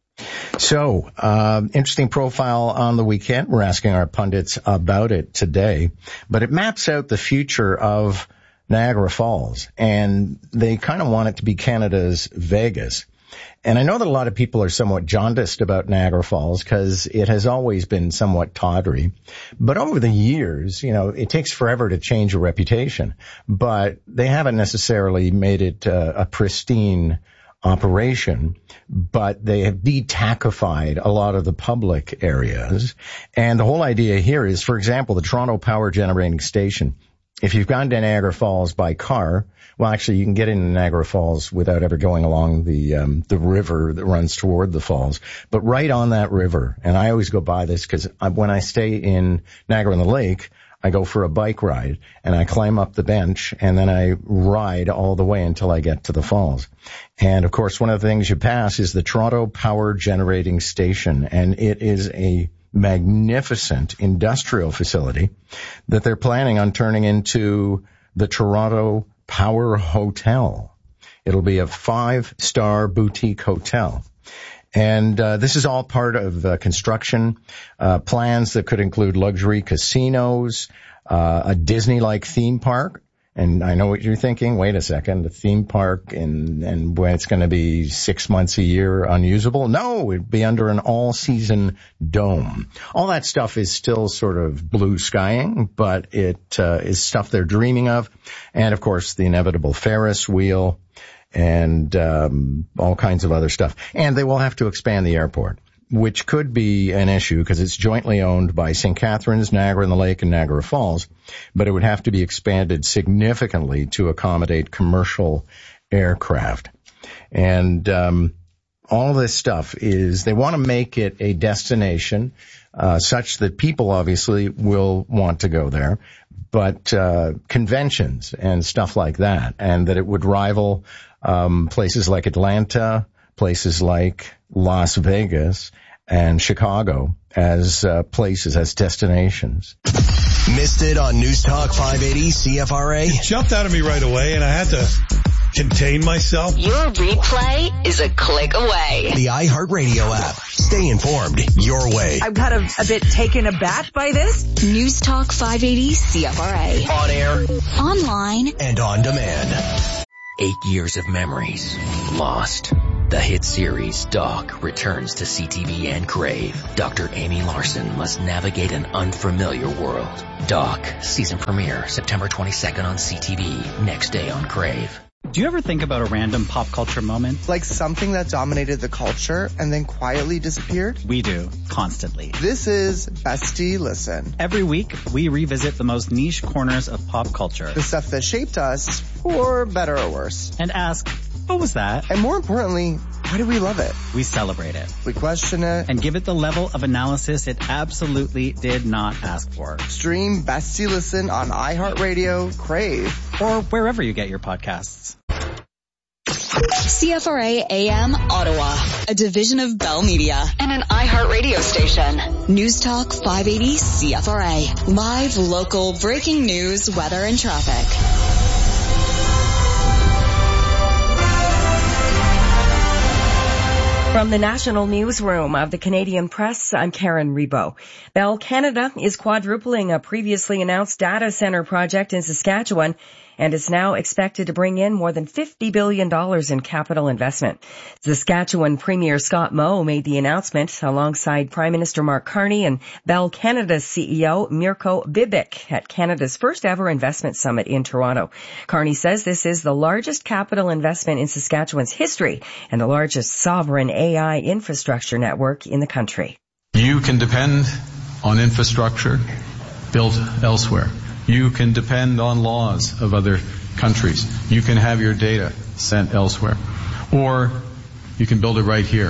So, uh, interesting profile on the weekend. We're asking our pundits about it today, but it maps out the future of Niagara Falls, and they kind of want it to be Canada's Vegas. And I know that a lot of people are somewhat jaundiced about Niagara Falls because it has always been somewhat tawdry. But over the years, you know, it takes forever to change a reputation, but they haven't necessarily made it uh, a pristine operation, but they have de-tackified a lot of the public areas. And the whole idea here is, for example, the Toronto Power Generating Station. If you've gone to Niagara Falls by car, well, actually, you can get into Niagara Falls without ever going along the um, the river that runs toward the falls. But right on that river, and I always go by this because when I stay in Niagara-on-the-Lake, I go for a bike ride, and I climb up the bench, and then I ride all the way until I get to the falls. And, of course, one of the things you pass is the Toronto Power Generating Station, and it is a magnificent industrial facility that they're planning on turning into the Toronto Power Hotel. It'll be a five-star boutique hotel. And uh, this is all part of uh, construction uh, plans that could include luxury casinos, uh, a Disney-like theme park. And I know what you're thinking. Wait a second, a theme park and, and when it's going to be six months a year unusable? No, it'd be under an all-season dome. All that stuff is still sort of blue skying, but it uh, is stuff they're dreaming of. And, of course, the inevitable Ferris wheel and um, all kinds of other stuff. And they will have to expand the airport, which could be an issue because it's jointly owned by Saint Catharines, Niagara-on-the-Lake, and Niagara Falls, but it would have to be expanded significantly to accommodate commercial aircraft. And um all this stuff is they want to make it a destination uh, such that people obviously will want to go there, but uh, conventions and stuff like that, and that it would rival um, places like Atlanta, places like Las Vegas and Chicago as uh, places, as destinations. Missed it on News Talk five eighty C F R A? It jumped out of me right away, and I had to contain myself. Your replay is a click away. The iHeartRadio app. Stay informed your way. I'm kind of a bit taken aback by this. News Talk five eighty C F R A. On air, online, and on demand. Eight years of memories lost. The hit series Doc returns to C T V and Crave. Doctor Amy Larson must navigate an unfamiliar world. Doc, season premiere, September twenty-second on C T V, next day on Crave. Do you ever think about a random pop culture moment? Like something that dominated the culture and then quietly disappeared? We do, constantly. This is Bestie Listen. Every week, we revisit the most niche corners of pop culture. The stuff that shaped us, for better or worse. And ask, what was that? And more importantly, why do we love it? We celebrate it. We question it. And give it the level of analysis it absolutely did not ask for. Stream Bestie Listen on iHeartRadio, Crave, or wherever you get your podcasts. C F R A A M Ottawa, a division of Bell Media and an iHeartRadio station. News Talk five eighty C F R A. Live, local, breaking news, weather, and traffic. From the National Newsroom of the Canadian Press, I'm Karen Rebo. Bell Canada is quadrupling a previously announced data center project in Saskatchewan and is now expected to bring in more than fifty billion dollars in capital investment. Saskatchewan Premier Scott Moe made the announcement alongside Prime Minister Mark Carney and Bell Canada's C E O Mirko Bibic at Canada's first ever investment summit in Toronto. Carney says this is the largest capital investment in Saskatchewan's history and the largest sovereign A I infrastructure network in the country. You can depend on infrastructure built elsewhere. You can depend on laws of other countries. You can have your data sent elsewhere. Or you can build it right here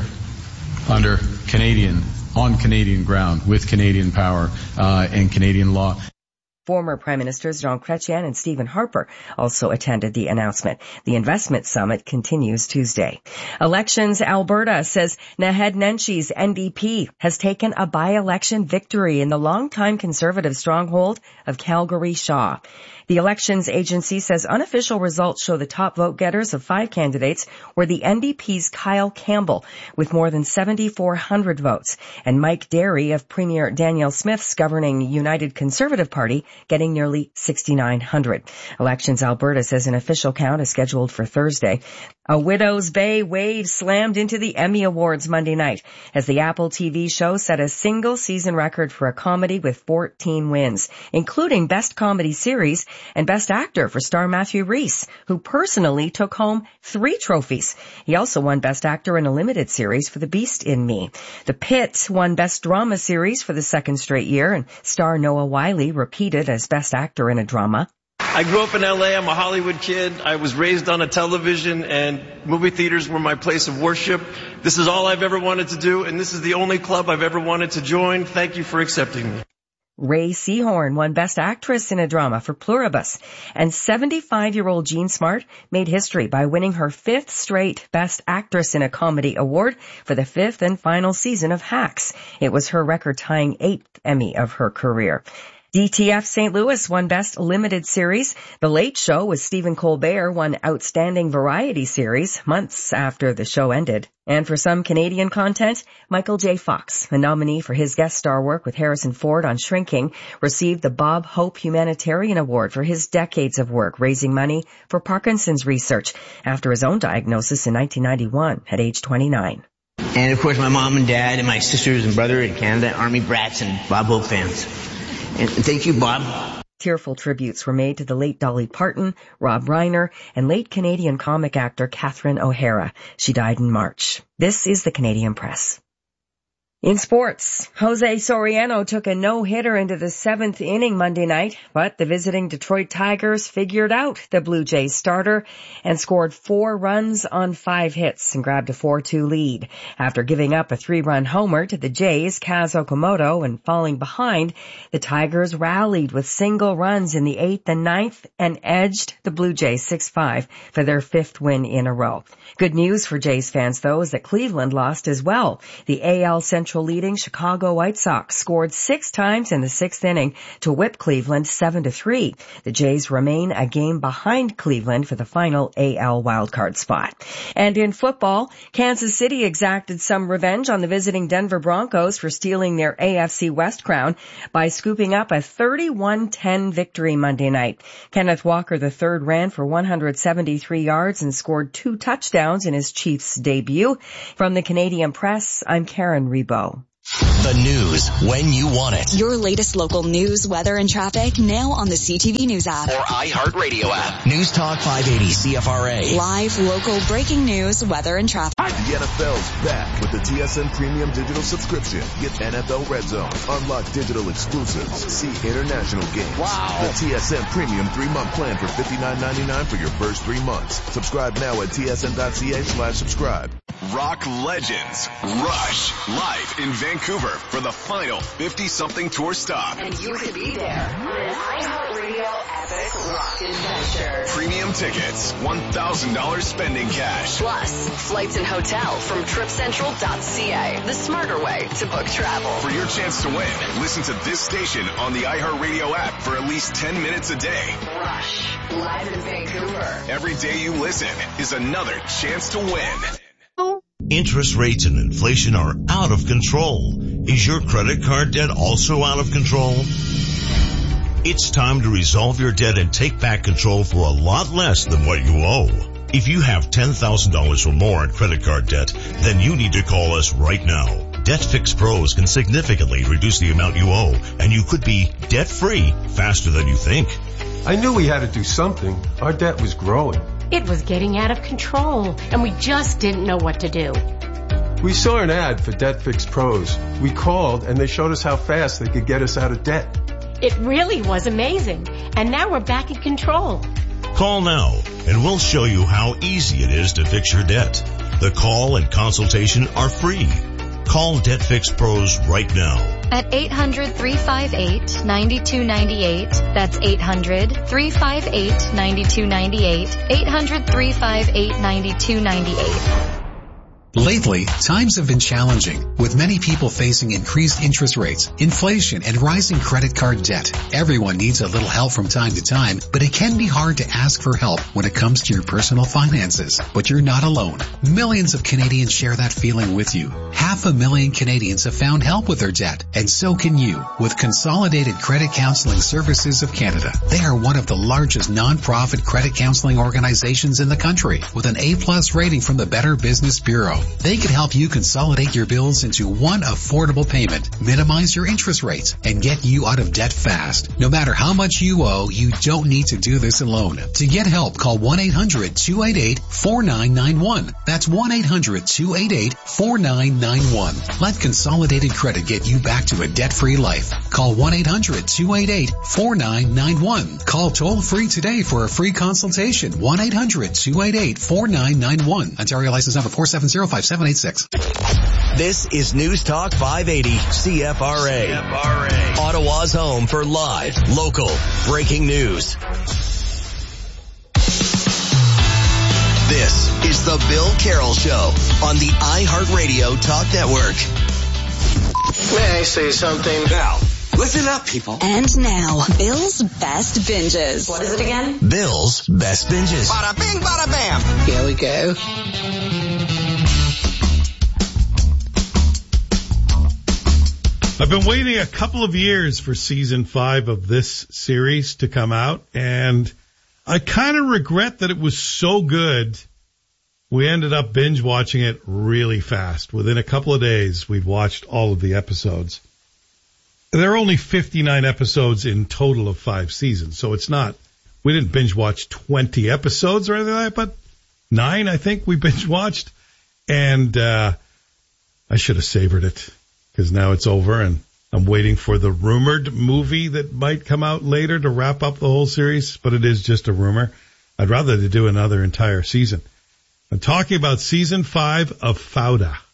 under Canadian, on Canadian ground, with Canadian power uh, and Canadian law. Former Prime Ministers Jean Chrétien and Stephen Harper also attended the announcement. The investment summit continues Tuesday. Elections Alberta says Naheed Nenshi's N D P has taken a by-election victory in the longtime Conservative stronghold of Calgary-Shaw. The elections agency says unofficial results show the top vote getters of five candidates were the N D P's Kyle Campbell with more than seventy-four hundred votes and Mike Derry of Premier Danielle Smith's governing United Conservative Party getting nearly sixty-nine hundred. Elections Alberta says an official count is scheduled for Thursday. A Widow's Bay wave slammed into the Emmy Awards Monday night as the Apple T V show set a single season record for a comedy with fourteen wins, including Best Comedy Series and Best Actor for star Matthew Rhys, who personally took home three trophies. He also won Best Actor in a limited series for The Beast in Me. The Pit won Best Drama Series for the second straight year, and star Noah Wyle repeated as Best Actor in a Drama. I grew up in L A. I'm a Hollywood kid. I was raised on a television, and movie theaters were my place of worship. This is all I've ever wanted to do, and this is the only club I've ever wanted to join. Thank you for accepting me. Ray Seahorn won Best Actress in a Drama for Pluribus, and seventy-five-year-old Jean Smart made history by winning her fifth straight Best Actress in a Comedy award for the fifth and final season of Hacks. It was her record-tying eighth Emmy of her career. D T F Saint Louis won Best Limited Series. The Late Show with Stephen Colbert won Outstanding Variety Series months after the show ended. And for some Canadian content, Michael J. Fox, a nominee for his guest star work with Harrison Ford on Shrinking, received the Bob Hope Humanitarian Award for his decades of work raising money for Parkinson's research after his own diagnosis in nineteen ninety-one at age twenty-nine. And of course my mom and dad and my sisters and brother in Canada, Army brats and Bob Hope fans. And thank you, Bob. Tearful tributes were made to the late Dolly Parton, Rob Reiner, and late Canadian comic actor Catherine O'Hara. She died in March. This is the Canadian Press. In sports, Jose Soriano took a no-hitter into the seventh inning Monday night, but the visiting Detroit Tigers figured out the Blue Jays starter and scored four runs on five hits and grabbed a four two lead. After giving up a three-run homer to the Jays' Kaz Okamoto and falling behind, the Tigers rallied with single runs in the eighth and ninth and edged the Blue Jays six five for their fifth win in a row. Good news for Jays fans, though, is that Cleveland lost as well. The A L Central leading Chicago White Sox scored six times in the sixth inning to whip Cleveland seven to three. The Jays remain a game behind Cleveland for the final A L wildcard spot. And in football, Kansas City exacted some revenge on the visiting Denver Broncos for stealing their A F C West crown by scooping up a thirty-one ten victory Monday night. Kenneth Walker the third ran for one hundred seventy-three yards and scored two touchdowns in his Chiefs debut. From the Canadian Press, I'm Karen Rebo. The news when you want it. Your latest local news, weather, and traffic now on the C T V News app. Or iHeartRadio app. News Talk five eighty C F R A. Live, local, breaking news, weather, and traffic. The N F L's back with the T S N Premium Digital Subscription. Get N F L Red Zone, unlock digital exclusives, see international games. Wow. The T S N Premium three-month plan for fifty-nine ninety-nine for your first three months. Subscribe now at tsn.ca slash subscribe. Rock legends Rush live in Vancouver for the final fifty-something tour stop. And you could be there. An iHeartRadio Epic Rock Adventure. Premium tickets, one thousand dollars spending cash. Plus, flights and hotel from trip central dot c a. The smarter way to book travel. For your chance to win, listen to this station on the iHeartRadio app for at least ten minutes a day. Rush, live in Vancouver. Every day you listen is another chance to win. Interest rates and inflation are out of control. Is your credit card debt also out of control? It's time to resolve your debt and take back control for a lot less than what you owe. If you have ten thousand dollars or more in credit card debt, then you need to call us right now. Debt Fix Pros can significantly reduce the amount you owe, and you could be debt-free faster than you think. I knew we had to do something. Our debt was growing. It was getting out of control, and we just didn't know what to do. We saw an ad for Debt Fix Pros. We called, and they showed us how fast they could get us out of debt. It really was amazing, and now we're back in control. Call now, and we'll show you how easy it is to fix your debt. The call and consultation are free. Call Debt Fix Pros right now. At eight hundred, three five eight, nine two nine eight. That's eight hundred, three five eight, nine two nine eight. eight hundred, three five eight, nine two nine eight. Lately, times have been challenging, with many people facing increased interest rates, inflation, and rising credit card debt. Everyone needs a little help from time to time, but it can be hard to ask for help when it comes to your personal finances. But you're not alone. Millions of Canadians share that feeling with you. Half a million Canadians have found help with their debt, and so can you, with Consolidated Credit Counseling Services of Canada. They are one of the largest non-profit credit counseling organizations in the country, with an A-plus rating from the Better Business Bureau. They can help you consolidate your bills into one affordable payment, minimize your interest rates, and get you out of debt fast. No matter how much you owe, you don't need to do this alone. To get help, call one eight hundred, two eight eight, four nine nine one. That's one eight hundred, two eight eight, four nine nine one. Let Consolidated Credit get you back to a debt-free life. Call one eight hundred, two eight eight, four nine nine one. Call toll-free today for a free consultation. one eight hundred, two eight eight, four nine nine one. Ontario license number four seven zero five seven eight six. This is News Talk five eighty C F R A. C F R A. Ottawa's home for live, local, breaking news. This is the Bill Carroll Show on the iHeartRadio Talk Network. May I say something? Now, listen up, people. And now, Bill's Best Binges. What is it again? Bill's Best Binges. Bada bing, bada bam. Here we go. I've been waiting a couple of years for season five of this series to come out, and I kind of regret that it was so good. We ended up binge watching it really fast. Within a couple of days, we'd watched all of the episodes. There are only fifty-nine episodes in total of five seasons, so it's not, we didn't binge watch twenty episodes or anything like that, but nine, I think, we binge watched, and uh I should have savored it. because now it's over, and I'm waiting for the rumored movie that might come out later to wrap up the whole series, but it is just a rumor. I'd rather they do another entire season. I'm talking about season five of Fauda.